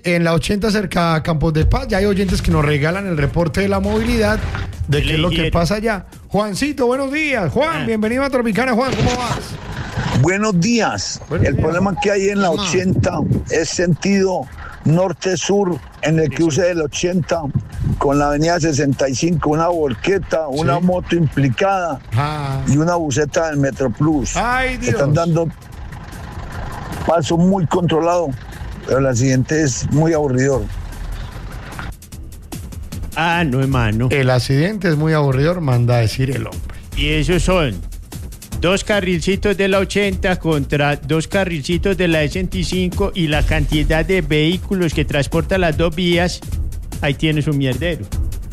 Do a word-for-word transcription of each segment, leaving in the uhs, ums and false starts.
en la ochenta cerca a Campos de Paz. Ya hay oyentes que nos regalan el reporte de la movilidad, de qué es lo que pasa allá. Juancito, buenos días. Juan, ah. bienvenido a Tropicana. Juan, ¿cómo vas? Buenos días. Buenos el días. Problema que hay en la ochenta es sentido norte-sur, en el cruce del ochenta con la avenida sesenta y cinco, una volqueta, una sí. moto implicada ah. y una buseta del Metroplus. Ay, Dios. Están dando paso muy controlado, pero el accidente es muy aburridor. Ah, no, hermano. El accidente es muy aburridor, manda a decir el hombre. Y esos son dos carrilcitos de la ochenta contra dos carrilcitos de la sesenta y cinco y la cantidad de vehículos que transporta las dos vías. Ahí tienes un mierdero.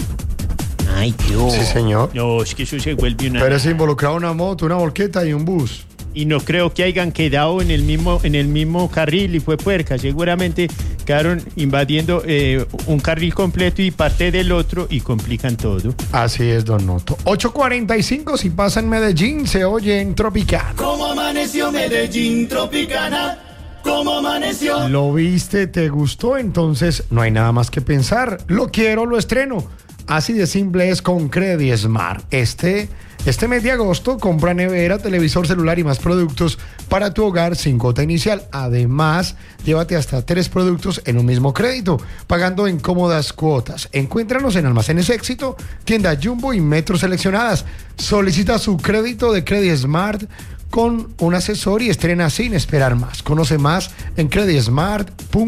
Ay, Dios. Sí, señor. No, es que eso se vuelve una... Pero es involucrado una moto, una volqueta y un bus. Y no creo que hayan quedado en el mismo, en el mismo carril y fue puerca. Seguramente quedaron invadiendo eh, un carril completo y parte del otro y complican todo. Así es, don Noto. ocho cuarenta y cinco, si pasa en Medellín, se oye en Tropicana. ¿Cómo amaneció Medellín, Tropicana? ¿Cómo amaneció? ¿Lo viste? ¿Te gustó? Entonces no hay nada más que pensar. Lo quiero, lo estreno. Así de simple es con Credit Smart. Este, este mes de agosto compra nevera, televisor, celular y más productos para tu hogar sin cuota inicial. Además, llévate hasta tres productos en un mismo crédito, pagando en cómodas cuotas. Encuéntranos en Almacenes Éxito, tienda Jumbo y Metro seleccionadas. Solicita su crédito de Credit Smart con un asesor y estrena sin esperar más. Conoce más en credit smart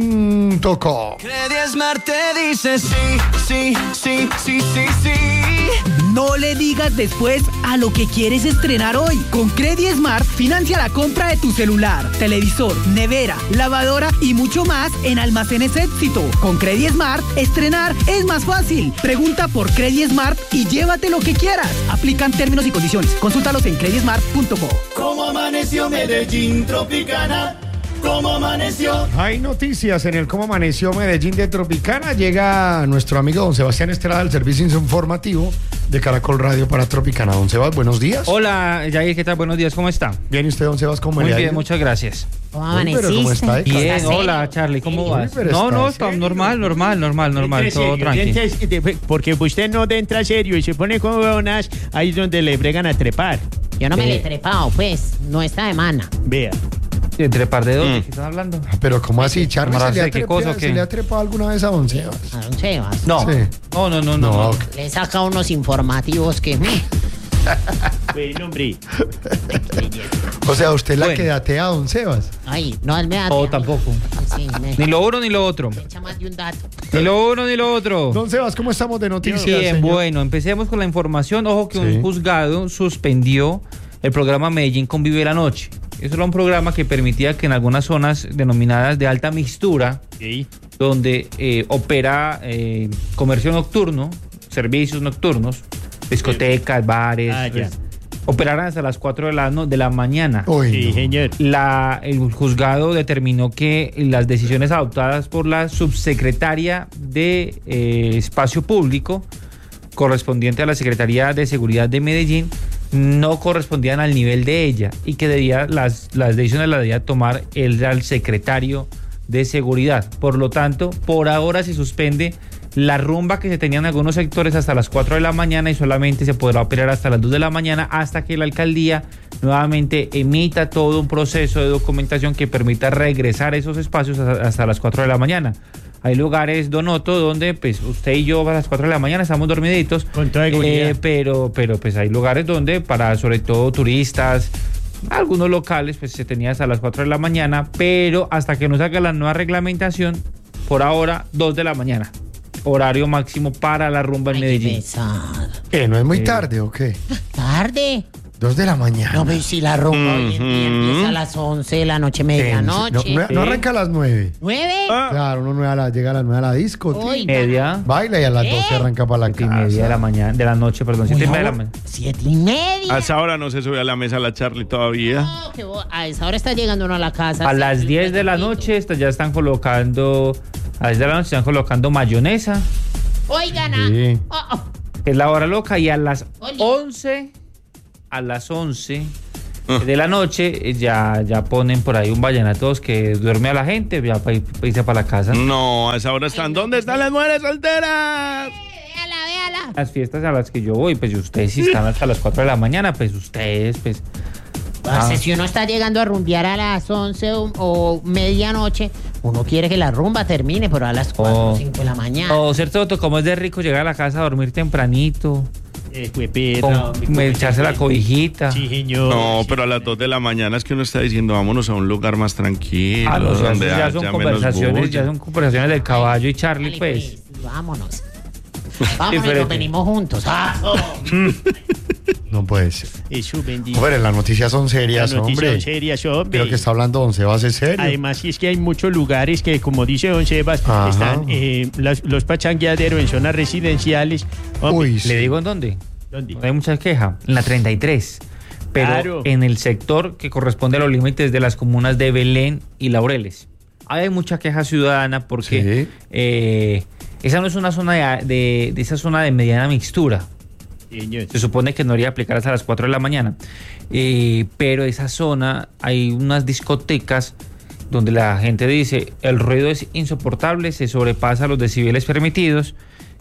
punto com. Credit Smart te dice sí, sí, sí, sí, sí, sí. No le digas después a lo que quieres estrenar hoy. Con Credit Smart, financia la compra de tu celular, televisor, nevera, lavadora y mucho más en Almacenes Éxito. Con Credit Smart, estrenar es más fácil. Pregunta por Credit Smart y llévate lo que quieras. Aplican términos y condiciones. Consúltalos en credit smart punto com. ¿Cómo amaneció Medellín, Tropicana? ¿Cómo amaneció? Hay noticias en el Cómo amaneció Medellín de Tropicana. Llega nuestro amigo don Sebastián Estrada del servicio informativo de Caracol Radio para Tropicana. Don Sebas, buenos días. Hola, Jair, ¿qué tal? Buenos días, ¿cómo está? Bien, ¿y usted, don Sebas, cómo Muy le ha bien, ido? muchas gracias. ¿Cómo amaneciste? ¿Cómo está? Bien, hola, Charlie, ¿cómo vas? No, no, está normal, normal, normal, normal, todo tranquilo. Porque usted no entra serio y se pone con huevonas, ahí es donde le bregan a trepar. Yo no me Eh. le he trepado, pues, no está de mana. Vea. ¿Entre par de dos? Mm. ¿De qué están hablando? Pero ¿cómo así, Charlie? ¿Se le, ha ¿Qué trepa- cosa o qué? ¿Se le ha trepado alguna vez a don Sebas? A don Sebas. No. Sí. no, no, no, no. No, no. ok. Le saca unos informativos que... Bueno, hombre. O sea, usted la Bueno. que datea a don Sebas. Ay, no, él me da... O tampoco. Sí, me... Ni lo uno ni lo otro. me echa más de un dato. Ni lo uno ni lo otro. Don Sebas, ¿cómo estamos de noticias, Bien, señor? bueno, empecemos con la información. Ojo que Sí. un juzgado suspendió el programa Medellín Convive la Noche. Eso era un programa que permitía que en algunas zonas denominadas de alta mixtura, Sí. donde eh, opera eh, comercio nocturno, servicios nocturnos, discotecas, bares, Ah, ya. res- operaran hasta las cuatro de la, no- de la mañana. Uy, Sí, no. señor. La, el juzgado determinó que las decisiones adoptadas por la subsecretaria de eh, Espacio Público, correspondiente a la Secretaría de Seguridad de Medellín, no correspondían al nivel de ella y que debía, las, las decisiones las debía tomar el, el secretario de Seguridad. Por lo tanto, por ahora se suspende la rumba que se tenía en algunos sectores hasta las cuatro de la mañana y solamente se podrá operar hasta las dos de la mañana hasta que la alcaldía nuevamente emita todo un proceso de documentación que permita regresar esos espacios hasta, hasta las cuatro de la mañana. Hay lugares, Donoto, donde pues usted y yo a las cuatro de la mañana estamos dormiditos, Con toda seguridad. eh, pero, pero pues hay lugares donde para sobre todo turistas, algunos locales pues se tenía hasta las cuatro de la mañana, pero hasta que no salga la nueva reglamentación, por ahora dos de la mañana, horario máximo para la rumba en Ay, qué Medellín. pesado. ¿Qué? ¿No es muy Eh. tarde o qué? Tarde. Dos de la mañana. No, pero si la rumba hoy en día empieza a las once de la noche, Eh, medianoche. No, no, no arranca a las nueve. ¿Nueve? Claro, uno nueve a la- llega a las nueve a la disco. Uy, Media, Baila y a las doce arranca para la siete y casa. media de la mañana, de la noche, perdón, siete y media de la mañana. Siete y media. A esa hora no se sube a la mesa la Charlie todavía. No, que vos- a esa hora está llegando uno a la casa. A sí, las sí, diez de la ratito. noche esta- ya están colocando, a las diez de la noche están colocando mayonesa, Oigan, ah, Sí. oh, oh. que es la hora loca, y a las Oli. once, a las once de la noche, eh, ya, ya ponen por ahí un vallenatos que duerme a la gente, ya para irse para la casa. No, a esa hora están. ¿Dónde están las mujeres solteras? Véala, véala. Las fiestas a las que yo voy, pues ustedes si están hasta las cuatro de la mañana, pues ustedes, pues... Parce, si uno está llegando a rumbear a las once o, o medianoche, uno quiere que la rumba termine, pero a las cuatro o cinco de la mañana. O ser todo, como es de rico llegar a la casa a dormir tempranito. Eh, huepeta, Con, echarse la cobijita. Sí, señor. No, Sí, pero a las dos de la mañana es que uno está diciendo vámonos a un lugar más tranquilo, Ah, no, o sea, donde ya haya son menos conversaciones, bulla. ya son conversaciones del caballo y Charlie, Dale, pues. pues, vámonos. Vámonos y Diferente. nos venimos juntos. Ah, oh. No puede ser. Eso, bendito. Hombre, las noticias son serias, Las noticias hombre. serias, hombre. Pero que está hablando Don Sebas es serio. Además, sí es que hay muchos lugares que, como dice Don Sebas, Ajá. están eh, las- los pachangueaderos en zonas residenciales. Hombre, Uy, sí. ¿Le digo en dónde? ¿dónde? No hay mucha queja. En la treinta y tres. Pero Claro. en el sector que corresponde a los límites de las comunas de Belén y Laureles. Hay mucha queja ciudadana porque Sí. eh, esa no es una zona de, de- de esa zona de mediana mixtura. Señor. Se supone que no debería aplicar hasta las cuatro de la mañana. Eh, pero esa zona hay unas discotecas donde la gente dice el ruido es insoportable, se sobrepasa los decibeles permitidos,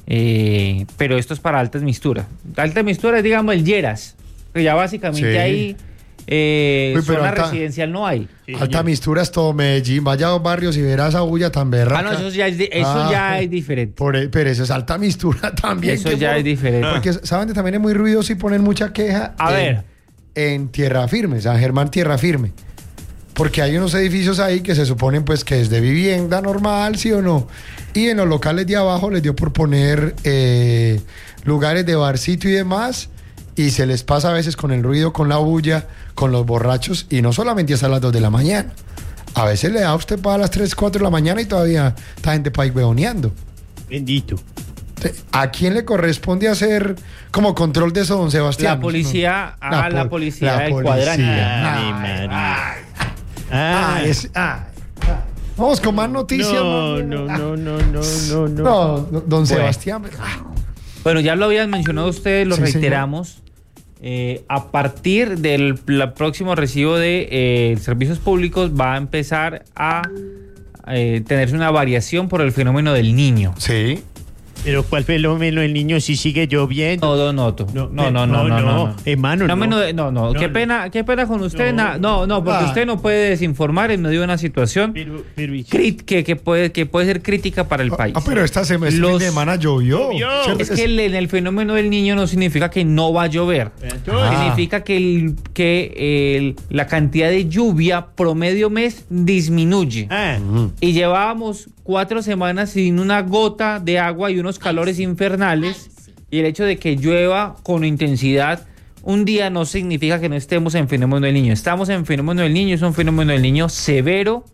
eh, pero esto es para altas mixturas. Alta mixtura es, digamos, el Lleras, que ya básicamente Sí. ahí eh, Uy, pero zona alta- residencial no hay. Sí, Alta señor. mistura es todo Medellín. Vaya a dos barrios y verás esa bulla tan berraca. Ah, no, eso ya es, di- eso Ah, ya es diferente. por e- pero eso es alta mistura también. Eso que ya por- es diferente. Porque saben que también es muy ruidoso y ponen mucha queja. A en, ver. En Tierra Firme, San Germán Tierra Firme. Porque hay unos edificios ahí que se suponen pues que es de vivienda normal, sí o no. Y en los locales de abajo les dio por poner eh, lugares de barcito y demás. Y se les pasa a veces con el ruido, con la bulla, con los borrachos. Y no solamente hasta las dos de la mañana. A veces le da a usted para las tres, cuatro de la mañana y todavía está gente para ir huevoneando. Bendito. ¿A quién le corresponde hacer como control de eso, don Sebastián? La policía, No. a la pol- policía del policía. cuadrante. Ay, Ay, María. ay, Ah, ay, es- ay, ay. Vamos con más noticias. no, más- no, Ah. no, no, no, no, no. No, don Bueno. Sebastián. Bueno, ya lo habían mencionado ustedes, lo Sí, señor. reiteramos. Eh, a partir del la próximo recibo de eh, servicios públicos va a empezar a eh, tenerse una variación por el fenómeno del niño. Sí. Pero ¿cuál fenómeno? El niño sí sigue lloviendo. No, don Otto. No, no, no, no, no, no. Hermano, no. Fenómeno de- no, no, No, qué no. pena, qué pena con usted. No. na- No, no, porque Ah. usted no puede desinformar en medio de una situación Pero, pero, ¿y- crit- que, que puede, que puede ser crítica para el país. Ah, pero esta semana, este fin Los- de semana llovió. Llovió. ¿Cierto Es que que el- en el fenómeno del niño no significa que no va a llover. Entonces, Ah. Significa que, el- que el- la cantidad de lluvia promedio mes disminuye. ah, Y llevábamos cuatro semanas sin una gota de agua y unos calores infernales. Y el hecho de que llueva con intensidad un día no significa que no estemos en fenómeno del niño. Estamos en fenómeno del niño, es un fenómeno del niño severo,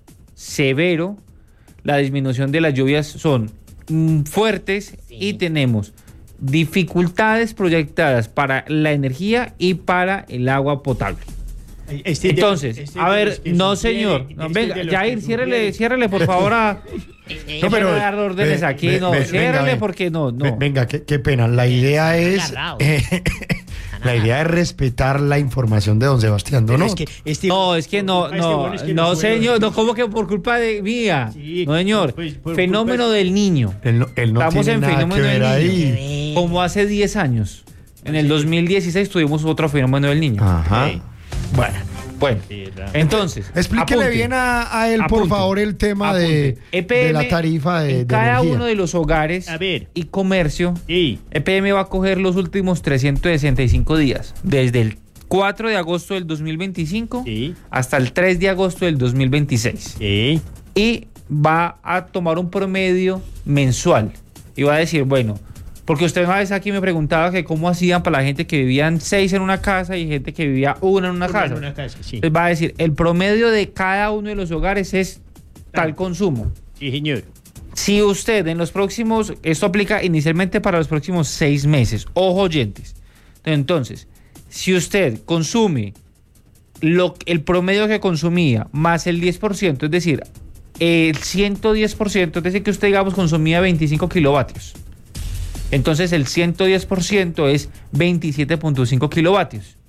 severo. La disminución de las lluvias son mm, fuertes y tenemos dificultades proyectadas para la energía y para el agua potable. este de- Entonces, este a de ver, los que no sugiere, señor, este no, de venga, los Jair, que ciérrele, sugiere. ciérrele por favor a... No, pero- Déjeme dar órdenes ve- aquí, ve- no, ve- ciérrele venga, ve. porque no, no. Ve- Venga, qué, qué pena. La idea es. agarrado. eh, la idea es respetar la información de don Sebastián, ¿no? Pero ¿no? es que este- No, es que no, este no, bueno es que no, no puede- señor, no, ¿cómo que por culpa de mía? Sí, No, señor, pues, por fenómeno culpa- del niño. Él no, él no Estamos tiene en nada que fenómeno ver del niño. ahí. Como hace diez años. En el dos mil dieciséis tuvimos otro fenómeno del niño. Ajá. Sí. Bueno. Bueno, Sí, ra- entonces, Explíquele apunte. bien a, a él, por Apunte. favor, el tema de, Apunte. E P M de la tarifa de, en de cada energía. uno de los hogares A ver. y comercio. Sí. E P M va a coger los últimos trescientos sesenta y cinco días, desde el cuatro de agosto del dos mil veinticinco Sí. hasta el tres de agosto del dos mil veintiséis. Sí. Y va a tomar un promedio mensual. Y va a decir, bueno, porque usted una vez aquí me preguntaba que cómo hacían para la gente que vivían seis en una casa y gente que vivía una en una Una casa. en una casa, sí. Entonces va a decir, el promedio de cada uno de los hogares es tal Tanto. consumo. Sí, señor. Si usted en los próximos, esto aplica inicialmente para los próximos seis meses, ojo oyentes. Entonces, si usted consume lo, el promedio que consumía más el diez por ciento, es decir, el ciento diez por ciento, es decir, que usted, digamos, consumía veinticinco kilovatios. Entonces, el ciento diez por ciento es veintisiete punto cinco kilovatios.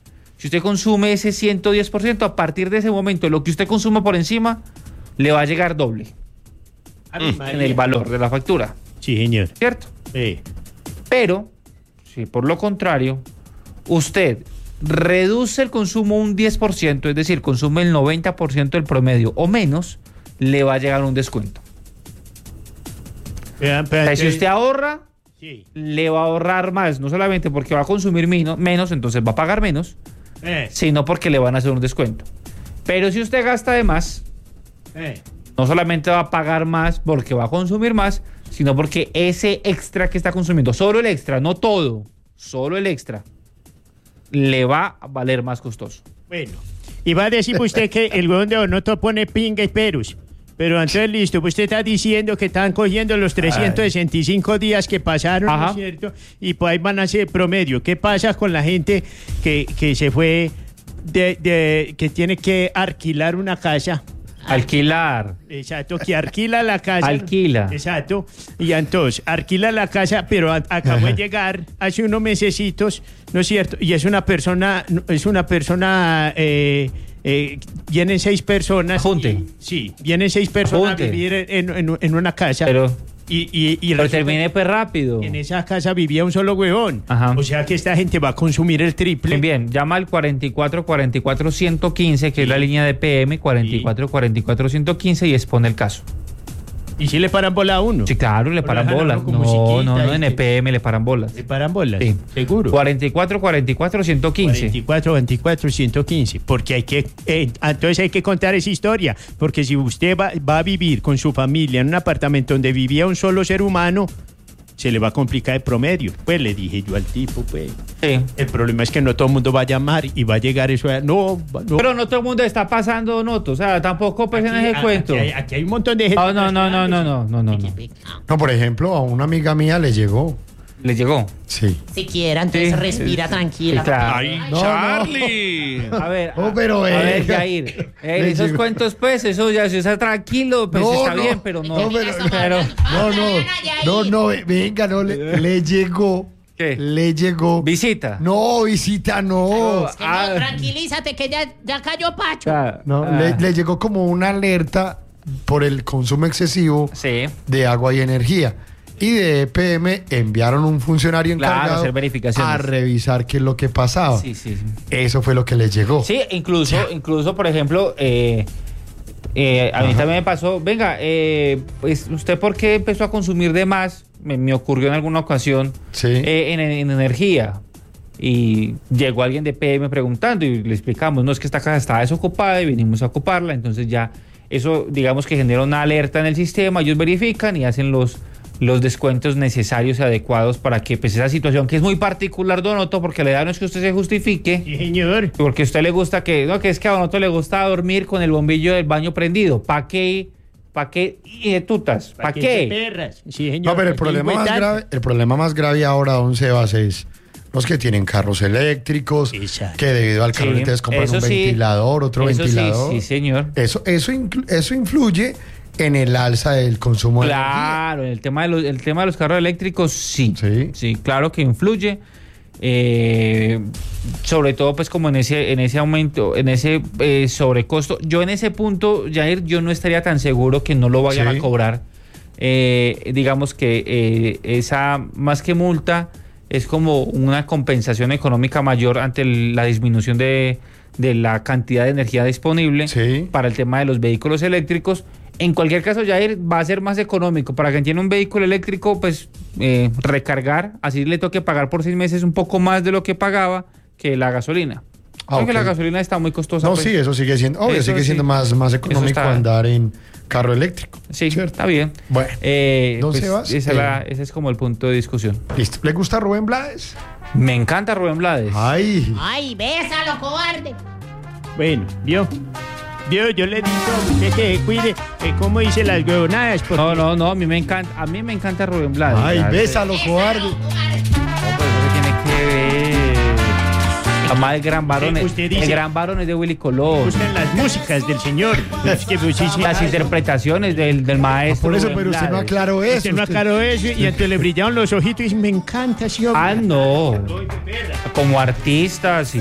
Si usted consume ese ciento diez por ciento, a partir de ese momento, lo que usted consuma por encima, le va a llegar doble Mm. en el valor de la factura. Sí, señor. ¿Cierto? Sí. Pero, si por lo contrario, usted reduce el consumo un diez por ciento, es decir, consume el noventa por ciento del promedio o menos, le va a llegar un descuento. Vean, O sea, vean, si usted ahorra, Sí. le va a ahorrar más, no solamente porque va a consumir mino- menos, entonces va a pagar menos, Eh, sino porque le van a hacer un descuento. Pero si usted gasta de más, eh. no solamente va a pagar más porque va a consumir más, sino porque ese extra que está consumiendo, solo el extra, no todo, solo el extra, le va a valer más costoso. Bueno. Y va a decir usted que el huevón de Donoto pone pinga y perus. Pero entonces, listo, pues usted está diciendo que están cogiendo los trescientos sesenta y cinco días que pasaron, ¿no Ajá. es cierto? Y pues ahí van a ser promedio. ¿Qué pasa con la gente que, que se fue, de, de- que tiene que alquilar una casa? Alquilar. Exacto, que alquila la casa. Alquila. Exacto. Y entonces, alquila la casa, pero a- acabó de llegar hace unos mesecitos, ¿no es cierto? Y es una persona, es una persona, eh, eh, vienen seis personas. Junte. y- sí, vienen seis personas Junte. a vivir en, en- en una casa. Pero, y, y, y pero resulta termine pues rápido. que en esa casa vivía un solo huevón. Ajá. O sea que esta gente va a consumir el triple. Bien, bien, llama al cuarenta y cuatro cuarenta y cuatro ciento quince, que es la línea de P M, cuarenta y cuatro cuarenta y cuatro ciento quince, y expone el caso. Y si le paran bola a uno. Sí, claro, le Pero paran dejan a bolas. uno con No, musiquita no, no, y en que- E P M le paran bolas. Le paran bolas. Sí. Seguro. cuarenta y cuatro cuarenta y cuatro ciento quince. veinticuatro, veinticuatro, ciento quince. Porque hay que, eh, entonces hay que contar esa historia. Porque si usted va, va a vivir con su familia en un apartamento donde vivía un solo ser humano, se le va a complicar el promedio. Pues le dije yo al tipo, pues. Sí. El problema es que no todo el mundo va a llamar y va a llegar eso. a- No, va- no. Pero no todo el mundo está pasando noto, o sea, tampoco pues en Aquí- ese a- cuento. Aquí hay, aquí hay un montón de gente. Oh, no, no, no, no, no, no, no, no. No, por ejemplo, a una amiga mía le llegó. ¿Le llegó? Sí. Siquiera, entonces Sí. respira tranquila. Sí, claro. ¡Ay, No, Charlie! A ver, Oh, pero, a, a ver, venga. Jair, eh, Le esos llegó. cuentos, pues, eso ya se está tranquilo, pues No, está no. bien, pero no. No, pero- pero- No, no, no, no, ve- venga, no, le, le llegó. ¿Qué? Le llegó. Visita. No, visita, no. Que no, Ah. tranquilízate que ya, ya cayó Pacho. Ah, No, ah, le, le llegó como una alerta por el consumo excesivo Sí. de agua y energía. Y de E P M enviaron un funcionario Claro, encargado hacer verificaciones. a revisar qué es lo que pasaba. Sí, sí, sí. Eso fue lo que les llegó. Sí, incluso, incluso, por ejemplo, eh, eh, a mí Ajá. también me pasó, venga, eh, pues, ¿usted por qué empezó a consumir de más? Me, me ocurrió en alguna ocasión Sí. eh, en, en energía. Y llegó alguien de P M preguntando y le explicamos, no, es que esta casa está desocupada y venimos a ocuparla, entonces ya eso, digamos que genera una alerta en el sistema, ellos verifican y hacen los, los descuentos necesarios y adecuados para que pues esa situación que es muy particular, Don Otto, porque la idea no es que usted se justifique, Sí, señor. porque a usted le gusta que, no, que es que a Don Otto le gusta dormir con el bombillo del baño prendido. ¿Para qué? ¿Para qué? Y de tutas. ¿Para que qué? se perras. Sí, señor. No, pero el Aquí problema, hay más tanto. grave, el problema más grave ahora, don Sebas, es los que tienen carros eléctricos, Exacto. que debido al carro Sí, eléctrico les compran eso un sí. ventilador, otro Eso sí, ventilador. sí, señor. Eso, eso, inclu- eso influye en el alza del consumo de energía. Claro, el tema de los, el tema de los carros eléctricos, sí. Sí. Sí, claro que influye. Eh, sobre todo, pues, como en ese, en ese aumento, en ese eh, sobrecosto. Yo en ese punto, Jair, yo no estaría tan seguro que no lo vayan Sí. a cobrar. Eh, digamos que eh, esa, más que multa, es como una compensación económica mayor ante el- la disminución de, de la cantidad de energía disponible Sí. para el tema de los vehículos eléctricos. En cualquier caso, Jair, va a ser más económico. Para quien tiene un vehículo eléctrico, pues eh, recargar, así le toque pagar por seis meses un poco más de lo que pagaba que la gasolina. Ah, Porque ok. la gasolina está muy costosa. No, pues. sí, eso sigue siendo, obvio, Eso sigue sí. siendo más, más económico está- andar en carro eléctrico. Sí, ¿cierto? está bien. Bueno, Eh, Don pues, Sebas, esa, eh, la- ese es como el punto de discusión. listo. ¿Le gusta Rubén Blades? Me encanta Rubén Blades. Ay, Ay, bésalo, cobarde. Bueno, vio. Vio, yo le digo a usted que cuide, eh, cómo dice las huevonadas. Porque No, no, no, a mí me encanta, a mí me encanta Rubén Blades. ay, Ya, bésalo, cobarde. No, pues eso tiene que ver. Además, el gran varón, es, Usted dice- el gran varón es de Willy me Colón. gustan las músicas del señor. Es que, pues, sí, sí. Las interpretaciones del, del maestro. Por eso, Rubén pero usted no Blades. aclaró eso. Usted no usted- aclaró eso y entonces le brillaron los ojitos y dice, me encanta, sí, hombre. Ah, no. Como artistas y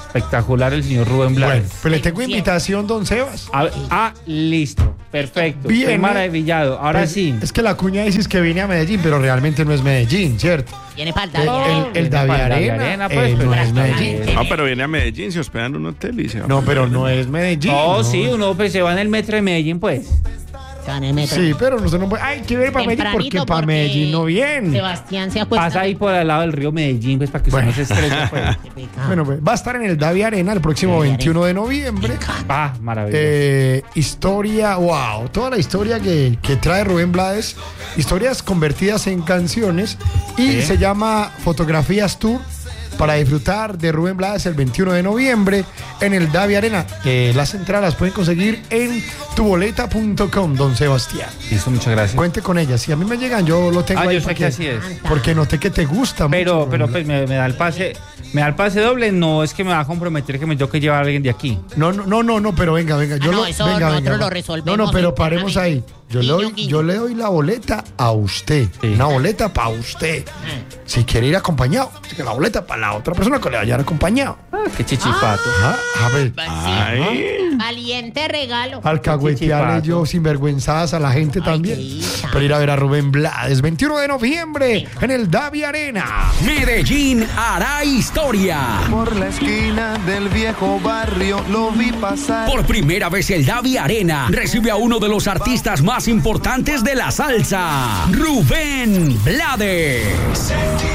espectacular el señor Rubén Blades. Bueno, pues le tengo invitación, don Sebas. Ah, ah, listo, perfecto. Bien, Estoy maravillado. Ahora pues, sí. Es que la cuña dice que vine a Medellín, pero realmente no es Medellín, ¿cierto? Viene para El, el el, el Davi para el Davi Arena, Arena, pues, eh, pues, no es pues, Medellín. No, pero viene a Medellín, se hospeda en un hotel y se va. No, pero no es Medellín. No, sí, uno pues, se va en el metro de Medellín, pues. En el metro. Sí, pero usted no puede. Hay que ver para Medellín porque para Medellín no viene. Sebastián se acuesta. Pasa ahí por al lado del río Medellín, pues, para que Bueno. usted no se estrese, pues. Bueno, pues va a estar en el Davi Arena el próximo Davi veintiuno de noviembre. Ah, maravilloso. Eh, historia, wow, toda la historia que, que trae Rubén Blades, historias convertidas en canciones y Sí. se llama Fotografías Tour para disfrutar de Rubén Blades el veintiuno de noviembre en el Davi Arena. Eh, las entradas las pueden conseguir en tuboleta punto com, don Sebastián. Listo, muchas gracias. Cuente con ellas. Si a mí me llegan, yo lo tengo Ah, ahí. yo sé porque- que así es. Porque noté que te gusta Pero, mucho. pero pues me, me da el pase, me da el pase doble, no es que me va a comprometer que me tengo que llevar a alguien de aquí. No, no, no, no, no, pero venga, venga. Yo Ah, no, lo, eso venga, nosotros venga. lo resolvemos No, no, pero paremos ahí. internamente. Yo le, Guiño, doy, guiño. yo le doy la boleta a usted. Sí. Una boleta para usted. Si quiere ir acompañado, así que la boleta para la otra persona que le vaya a ir acompañado. Ah, qué chichipato. Ah, a ver, Ay. Valiente regalo. alcahuetearle chichipato. yo sinvergüenzadas a la gente Ay, también. qué hija. Para ir a ver a Rubén Blades, veintiuno de noviembre en el Davi Arena. Medellín hará historia. Por la esquina del viejo barrio lo vi pasar. Por primera vez el Davi Arena recibe a uno de los artistas más importantes de la salsa, Rubén Blades.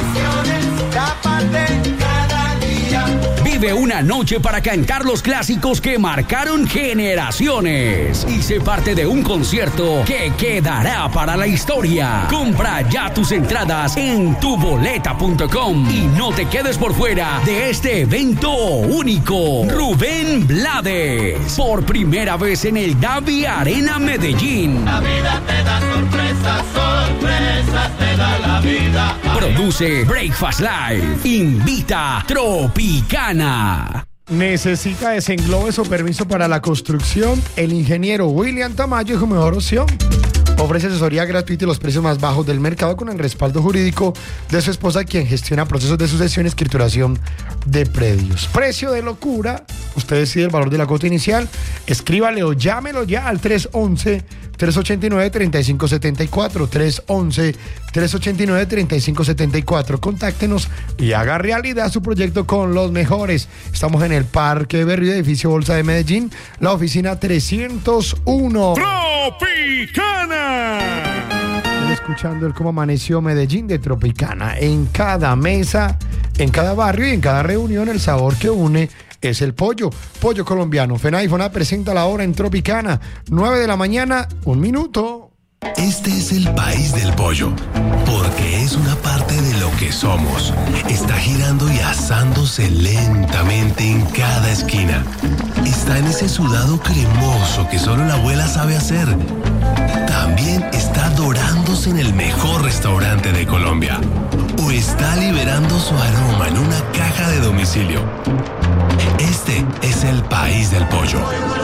Vive una noche para cantar los clásicos que marcaron generaciones y sé parte de un concierto que quedará para la historia. Compra ya tus entradas en tuboleta punto com y no te quedes por fuera de este evento único. Rubén Blades, por primera vez en el Davi Arena Medellín. La vida te da sorpresas, sorpresas te da la vida. Produce Breakfast Live. Invita Tropicana. ¿Necesita desenglobes o permiso para la construcción? El ingeniero William Tamayo es su mejor opción. Ofrece asesoría gratuita y los precios más bajos del mercado con el respaldo jurídico de su esposa, quien gestiona procesos de sucesión y escrituración de predios. Precio de locura. Usted decide el valor de la cuota inicial. Escríbale o llámelo ya al tres once, tres ochenta y nueve, treinta y cinco setenta y cuatro. tres once, tres ochenta y nueve, treinta y cinco setenta y cuatro. Contáctenos y haga realidad su proyecto con los mejores. Estamos en el Parque Berrío, edificio Bolsa de Medellín, la oficina trescientos uno. Tropicana. Están escuchando el Cómo Amaneció Medellín de Tropicana. En cada mesa, en cada barrio y en cada reunión, el sabor que une es el pollo. Pollo colombiano. FENADE y FONAD presenta la hora en Tropicana. nueve de la mañana, un minuto. Este es el país del pollo, porque es una parte de lo que somos. Está girando y asándose lentamente en cada esquina. Está en ese sudado cremoso que solo la abuela sabe hacer. También está dorándose en el mejor restaurante de Colombia. O está liberando su aroma en una caja de domicilio. Este es el país del pollo.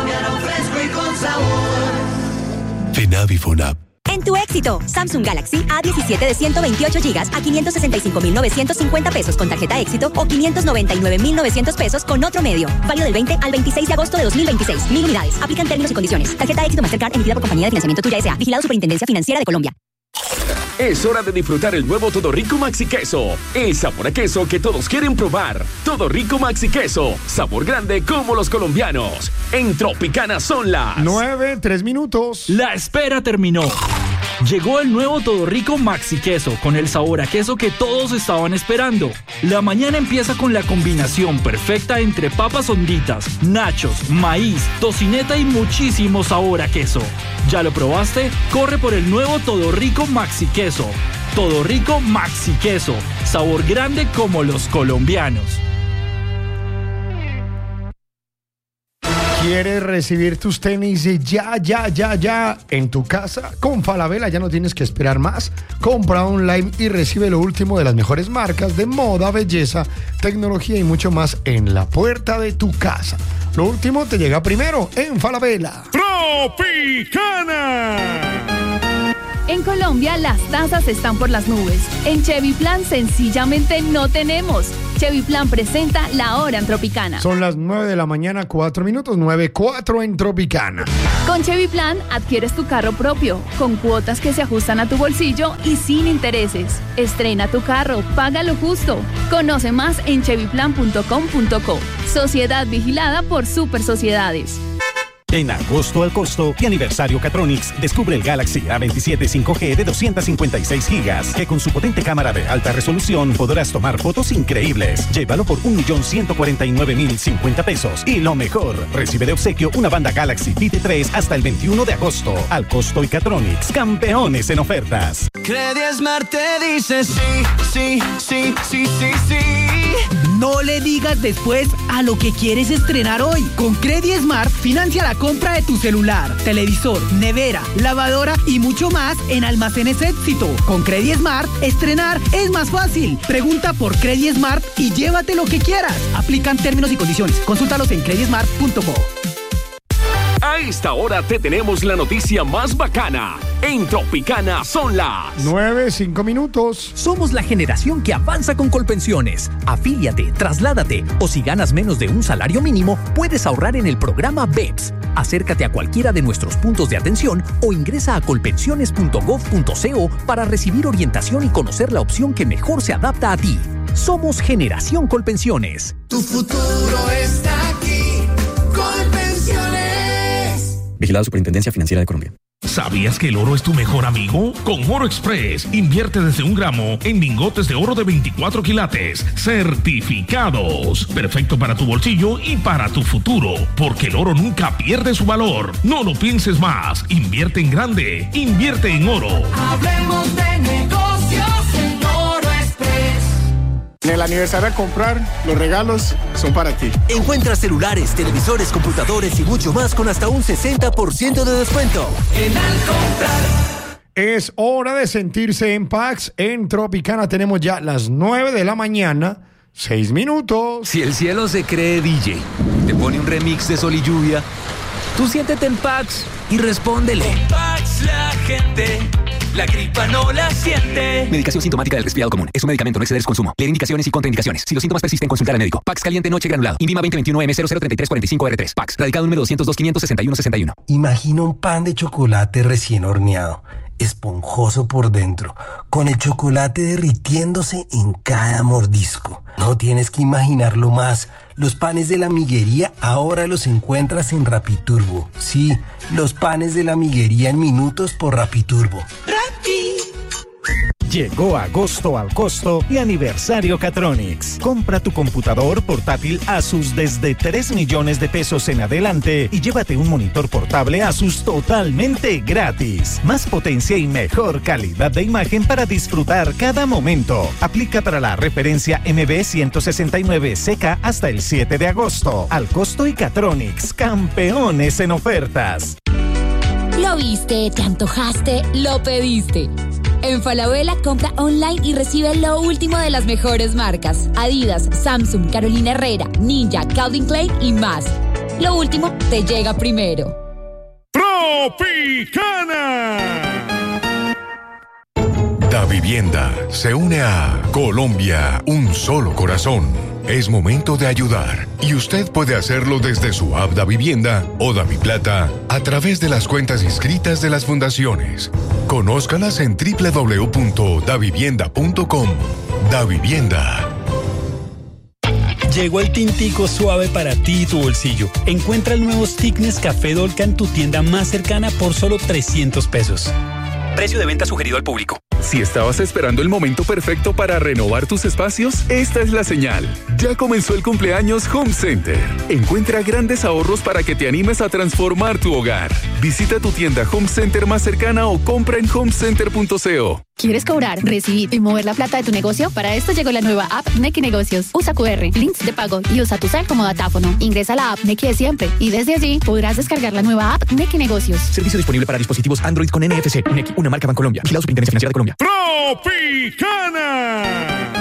FENADE y FONAD. En tu éxito, Samsung Galaxy A diecisiete de ciento veintiocho gigas a quinientos sesenta y cinco mil novecientos cincuenta pesos con tarjeta éxito o quinientos noventa y nueve mil novecientos pesos con otro medio. Válido del veinte al veintiséis de agosto de dos mil veintiséis. Mil unidades. Aplican términos y condiciones. Tarjeta éxito Mastercard emitida por Compañía de Financiamiento Tuya S A. Vigilado Superintendencia Financiera de Colombia. Es hora de disfrutar el nuevo Todo Rico Maxi Queso. El sabor a queso que todos quieren probar. Todo Rico Maxi Queso. Sabor grande como los colombianos. En Tropicana son las nueve, tres minutos. La espera terminó. Llegó el nuevo Todo Rico Maxi Queso con el sabor a queso que todos estaban esperando. La mañana empieza con la combinación perfecta entre papas honditas, nachos, maíz, tocineta y muchísimo sabor a queso. ¿Ya lo probaste? Corre por el nuevo Todo Rico Maxi Queso. Todo Rico Maxi Queso. Sabor grande como los colombianos. ¿Quieres recibir tus tenis ya, ya, ya, ya en tu casa? Con Falabella ya no tienes que esperar más. Compra online y recibe lo último de las mejores marcas de moda, belleza, tecnología y mucho más en la puerta de tu casa. Lo último te llega primero en Falabella. Tropicana. En Colombia las tasas están por las nubes. En Chevy Plan sencillamente no tenemos. Chevy Plan presenta La Hora en Tropicana. Son las nueve de la mañana, cuatro minutos, nueve cuatro en Tropicana. Con Chevy Plan adquieres tu carro propio, con cuotas que se ajustan a tu bolsillo y sin intereses. Estrena tu carro, paga lo justo. Conoce más en chevy plan punto com punto co. Sociedad vigilada por Super Sociedades. En agosto al costo y aniversario Catronics, descubre el Galaxy A veintisiete cinco G de doscientas cincuenta y seis gigas, que con su potente cámara de alta resolución podrás tomar fotos increíbles. Llévalo por un millón ciento cuarenta y nueve mil cincuenta pesos. Y lo mejor, recibe de obsequio una banda Galaxy Fit tres hasta el veintiuno de agosto. Al costo y Catronics, campeones en ofertas. Credismart te dice sí, sí, sí, sí, sí, sí. No le digas después a lo que quieres estrenar hoy. Con Credismart, financia la compra de tu celular, televisor, nevera, lavadora y mucho más en Almacenes Éxito. Con Credismart, estrenar es más fácil. Pregunta por Credismart y llévate lo que quieras. Aplican términos y condiciones. Consúltalos en credismart punto co. A esta hora te tenemos la noticia más bacana. En Tropicana son las nueve, cinco minutos. Somos la generación que avanza con Colpensiones. Afíliate, trasládate o si ganas menos de un salario mínimo, puedes ahorrar en el programa B E P S. Acércate a cualquiera de nuestros puntos de atención o ingresa a colpensiones punto gov punto co para recibir orientación y conocer la opción que mejor se adapta a ti. Somos Generación Colpensiones. Tu futuro está aquí. Colpensiones. Vigilado Superintendencia Financiera de Colombia. ¿Sabías que el oro es tu mejor amigo? Con Oro Express, invierte desde un gramo en lingotes de oro de veinticuatro quilates, certificados. Perfecto para tu bolsillo y para tu futuro, porque el oro nunca pierde su valor. No lo pienses más, invierte en grande, invierte en oro. Hablemos de negocios en Oro Express. En el aniversario a comprar, los regalos son para ti. Encuentra celulares, televisores, computadores y mucho más con hasta un sesenta por ciento de descuento. En Al Comprar. Es hora de sentirse en paz. En Tropicana tenemos ya las nueve de la mañana, seis minutos. Si el cielo se cree D J, te pone un remix de Sol y Lluvia, tú siéntete en Pax y respóndele. En Pax la gente la gripa no la siente. Medicación sintomática del resfriado común. Es un medicamento, no exceder su consumo. Leer indicaciones y contraindicaciones. Si los síntomas persisten, consultar al médico. Pax caliente noche granulado. Invima veinte veintiuno M cero cero treinta y tres cuarenta y cinco R tres. Pax. Radicado número doscientos dos quinientos sesenta y uno sesenta y uno. Imagina un pan de chocolate recién horneado, esponjoso por dentro, con el chocolate derritiéndose en cada mordisco. No tienes que imaginarlo más. Los panes de la amiguería ahora los encuentras en Rapiturbo. Sí, los panes de la amiguería en minutos por Rapiturbo. ¡Rapi! Llegó agosto al costo y aniversario Catronics. Compra tu computador portátil Asus desde tres millones de pesos en adelante y llévate un monitor portable Asus totalmente gratis. Más potencia y mejor calidad de imagen para disfrutar cada momento. Aplica para la referencia M B ciento sesenta y nueve C K hasta el siete de agosto. Al costo y Catronics, campeones en ofertas. Lo viste, te antojaste, lo pediste. En Falabella compra online y recibe lo último de las mejores marcas. Adidas, Samsung, Carolina Herrera, Ninja, Calvin Klein y más. Lo último te llega primero. Tropicana. Da Vivienda se une a Colombia, un solo corazón. Es momento de ayudar y usted puede hacerlo desde su app Da Vivienda o Da Mi Plata a través de las cuentas inscritas de las fundaciones. Conózcalas en doble u doble u doble u punto da vivienda punto com. Da Vivienda. Llegó el tintico suave para ti y tu bolsillo. Encuentra el nuevo Thickness Café Dolca en tu tienda más cercana por solo trescientos pesos. Precio de venta sugerido al público. Si estabas esperando el momento perfecto para renovar tus espacios, esta es la señal. Ya comenzó el cumpleaños Home Center. Encuentra grandes ahorros para que te animes a transformar tu hogar. Visita tu tienda Home Center más cercana o compra en home center punto co. ¿Quieres cobrar, recibir y mover la plata de tu negocio? Para esto llegó la nueva app Nequi Negocios. Usa Q R, links de pago y usa tu cel como datáfono. Ingresa a la app Nequi de siempre y desde allí podrás descargar la nueva app Nequi Negocios. Servicio disponible para dispositivos Android con N F C. Nequi, una marca Bancolombia. Vigilado Superintendencia Financiera de Colombia. Tropicana.